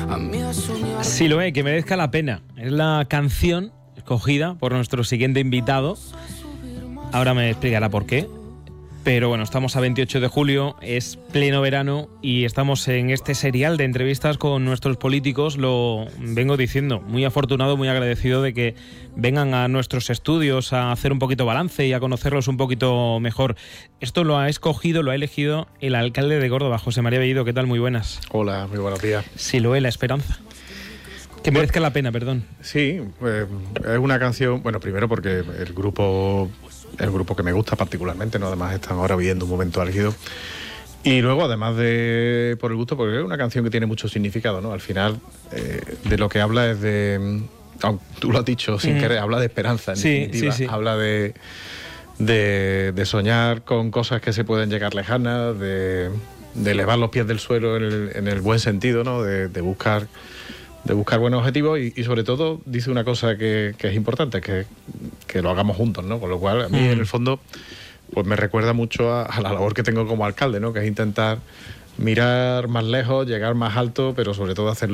Siloé, que merezca la pena. Es la canción escogida por nuestro siguiente invitado. Ahora me explicará por qué. Pero bueno, estamos a 28 de julio, es pleno verano y estamos en este serial de entrevistas con nuestros políticos. Lo vengo diciendo, muy afortunado, muy agradecido de que vengan a nuestros estudios a hacer un poquito balance y a conocerlos un poquito mejor. Esto lo ha escogido, lo ha elegido el alcalde de Córdoba, José María Bellido. ¿Qué tal? Muy buenas. Hola, muy buenos días. Siloé, la esperanza. Que merezca la pena, perdón. Sí, es una canción, bueno, primero porque el grupo que me gusta particularmente, ¿no? Además están ahora viviendo un momento álgido. Y luego, además de por el gusto, porque es una canción que tiene mucho significado, ¿no? Al final, de lo que habla es de, aunque tú lo has dicho sin querer, habla de esperanza, en definitiva. Sí. Habla de soñar con cosas que se pueden llegar lejanas, de elevar los pies del suelo en el buen sentido, ¿no? De buscar buenos objetivos y sobre todo dice una cosa que es importante, que lo hagamos juntos, ¿no? Con lo cual a mí en el fondo pues me recuerda mucho a la labor que tengo como alcalde, ¿no? Que es intentar mirar más lejos, llegar más alto, pero sobre todo hacerlo